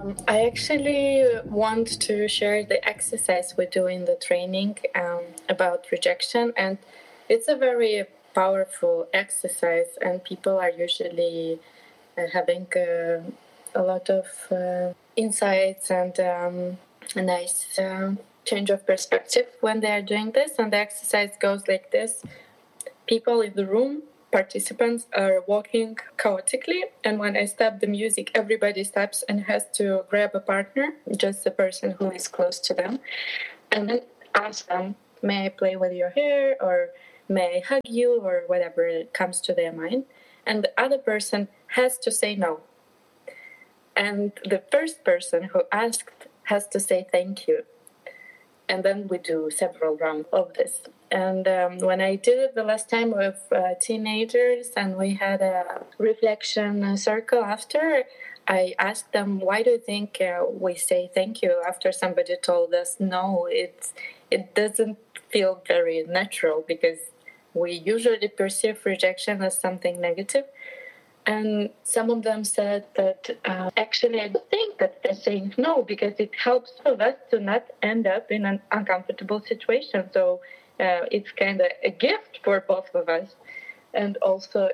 I actually want to share the exercise we do in the training about rejection, and it's a very powerful exercise, and people are usually having a lot of insights and a nice change of perspective when they are doing this. And the exercise goes like this: people in the room, participants, are walking chaotically, and when I stop the music, everybody stops and has to grab a partner, just the person who is close to them, and then ask them, may I play with your hair, or may I hug you, or whatever comes to their mind. And the other person has to say no. And the first person who asked has to say thank you. And then we do several rounds of this. And when I did it the last time with teenagers and we had a reflection circle after, I asked them, why do you think we say thank you after somebody told us no? It doesn't feel very natural because we usually perceive rejection as something negative. And some of them said that actually I think that they're saying no because it helps all of us to not end up in an uncomfortable situation. So it's kind of a gift for both of us. And also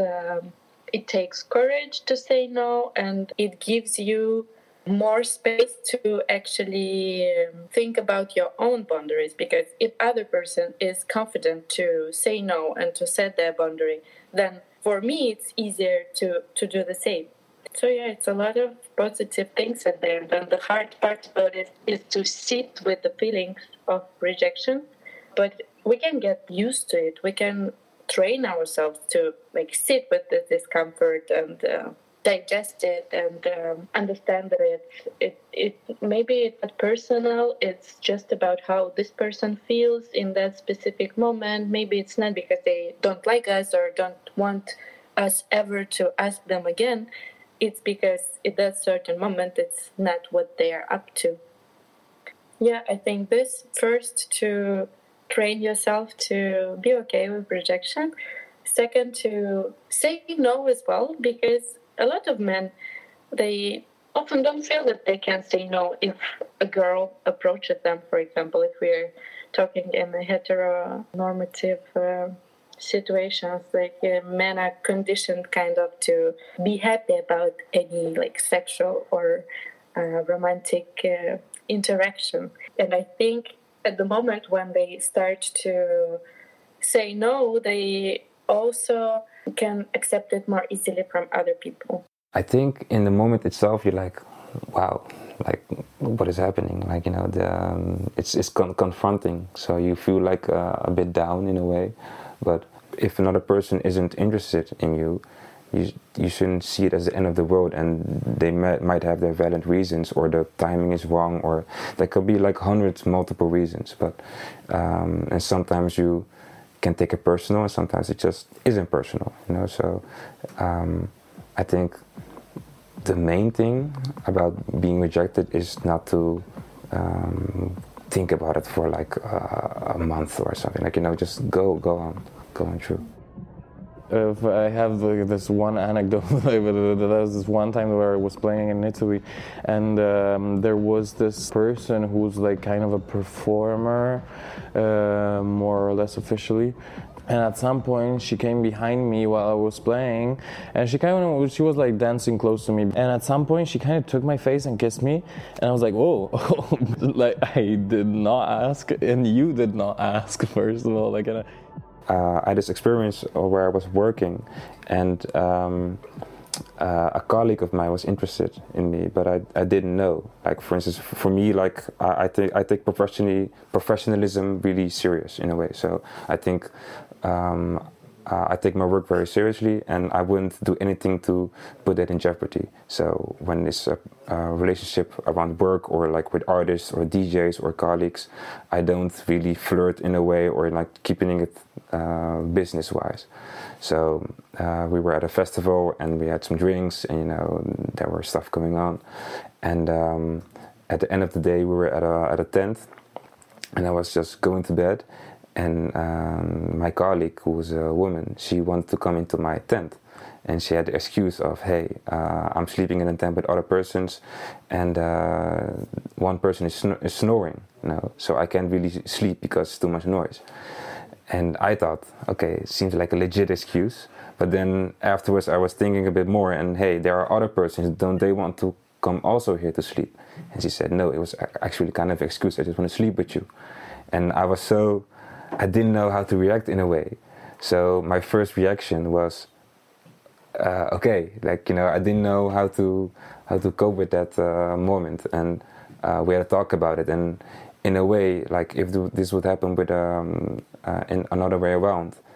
it takes courage to say no, and it gives you more space to actually think about your own boundaries, because if other person is confident to say no and to set their boundary, then for me it's easier to do the same. So yeah, it's a lot of positive things in there. And the hard part about it is to sit with the feelings of rejection, but we can get used to it. We can train ourselves to sit with the discomfort and digest it and understand that it maybe it's not personal. It's just about how this person feels in that specific moment. Maybe it's not because they don't like us or don't want us ever to ask them again. It's because at that certain moment it's not what they are up to. Yeah, I think this first, to train yourself to be okay with rejection. Second, to say no as well, because a lot of men, they often don't feel that they can say no if a girl approaches them, for example, if we're talking in a heteronormative situations, men are conditioned kind of to be happy about any sexual or romantic interaction. And I think at the moment when they start to say no, they also can accept it more easily from other people. I think in the moment itself, you're like, wow, what is happening? It's confronting. So you feel a bit down in a way. But if another person isn't interested in you, you shouldn't see it as the end of the world, and they might have their valid reasons, or the timing is wrong, or there could be hundreds multiple reasons. But and sometimes you can take it personal, and sometimes it just isn't personal, So I think the main thing about being rejected is not to think about it for a month or something. Just go on through. If I have this one anecdote, there was this one time where I was playing in Italy, and there was this person who's kind of a performer, more or less officially. And at some point, she came behind me while I was playing, and she was dancing close to me. And at some point, she kind of took my face and kissed me, and I was like, "Whoa!" I did not ask, and you did not ask. First of all, I had this experience where I was working, and a colleague of mine was interested in me, but I didn't know. For instance, for me, I take professionalism really serious in a way. So I think I take my work very seriously, and I wouldn't do anything to put that in jeopardy. So when it's a relationship around work, or with artists or DJs or colleagues, I don't really flirt in a way, or keeping it business-wise. So we were at a festival, and we had some drinks, and there were stuff going on. And at the end of the day, we were at a tent, and I was just going to bed. And my colleague, who was a woman, she wanted to come into my tent. and she had the excuse of, hey, I'm sleeping in a tent with other persons, and one person is snoring, so I can't really sleep because it's too much noise. And I thought, okay, it seems like a legit excuse. But then afterwards I was thinking a bit more, and hey, there are other persons, don't they want to come also here to sleep? And she said, no, it was actually kind of an excuse, I just want to sleep with you. And I didn't know how to react in a way. So my first reaction was, okay, like, I didn't know how to cope with that moment. And we had a talk about it. And in a way, like, if this would happen with in another way around,